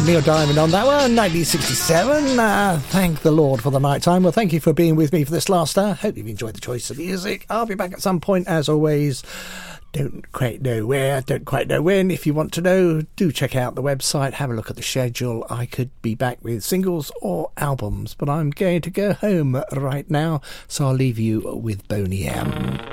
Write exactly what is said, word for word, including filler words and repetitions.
Neil Diamond on that one, nineteen sixty-seven. Uh, thank the Lord for the night time. Well, thank you for being with me for this last hour. Hope you've enjoyed the choice of music. I'll be back at some point, as always. Don't quite know where, don't quite know when. If you want to know, do check out the website, have a look at the schedule. I could be back with singles or albums, but I'm going to go home right now, so I'll leave you with Boney M.